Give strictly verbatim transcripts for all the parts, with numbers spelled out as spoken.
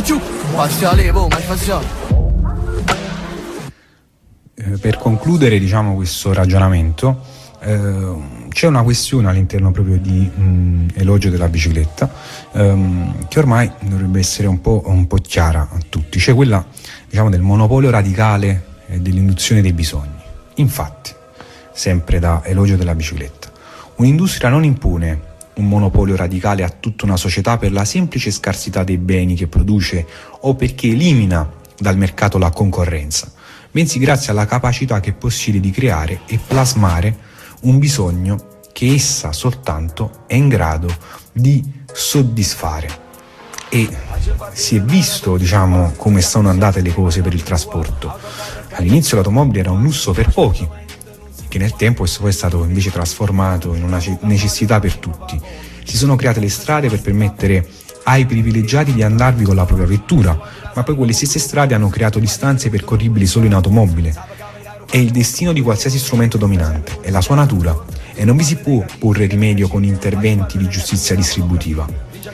Eh, per concludere, diciamo, questo ragionamento, eh, c'è una questione all'interno proprio di mh, Elogio della bicicletta, ehm, che ormai dovrebbe essere un po', un po' chiara a tutti, cioè quella, diciamo, del monopolio radicale e dell'induzione dei bisogni. Infatti, sempre da Elogio della bicicletta, un'industria non impone un monopolio radicale a tutta una società per la semplice scarsità dei beni che produce o perché elimina dal mercato la concorrenza, bensì grazie alla capacità che possiede di creare e plasmare un bisogno che essa soltanto è in grado di soddisfare. E si è visto, diciamo, come sono andate le cose per il trasporto. All'inizio l'automobile era un lusso per pochi, che nel tempo questo poi è stato invece trasformato in una necessità per tutti. Si sono create le strade per permettere ai privilegiati di andarvi con la propria vettura, ma poi quelle stesse strade hanno creato distanze percorribili solo in automobile. È il destino di qualsiasi strumento dominante, è la sua natura, e non vi si può porre rimedio con interventi di giustizia distributiva.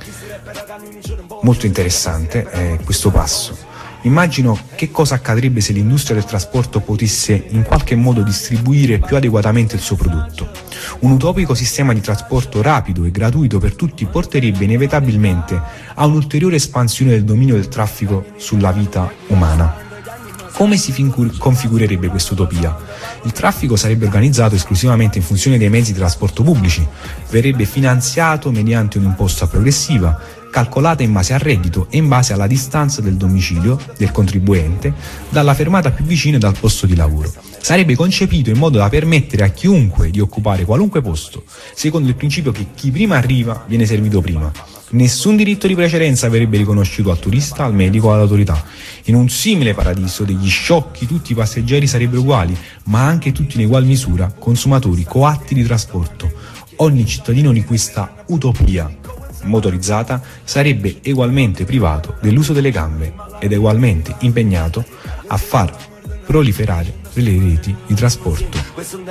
Molto interessante è questo passo. Immagino che cosa accadrebbe se l'industria del trasporto potesse in qualche modo distribuire più adeguatamente il suo prodotto. Un utopico sistema di trasporto rapido e gratuito per tutti porterebbe inevitabilmente a un'ulteriore espansione del dominio del traffico sulla vita umana. Come si configurerebbe quest'utopia? Il traffico sarebbe organizzato esclusivamente in funzione dei mezzi di trasporto pubblici, verrebbe finanziato mediante un'imposta progressiva, calcolata in base al reddito e in base alla distanza del domicilio del contribuente dalla fermata più vicina e dal posto di lavoro. Sarebbe concepito in modo da permettere a chiunque di occupare qualunque posto, secondo il principio che chi prima arriva viene servito prima. Nessun diritto di precedenza verrebbe riconosciuto al turista, al medico o all'autorità. In un simile paradiso degli sciocchi tutti i passeggeri sarebbero uguali, ma anche tutti in egual misura consumatori coatti di trasporto. Ogni cittadino di questa utopia motorizzata sarebbe egualmente privato dell'uso delle gambe ed egualmente impegnato a far proliferare le reti di trasporto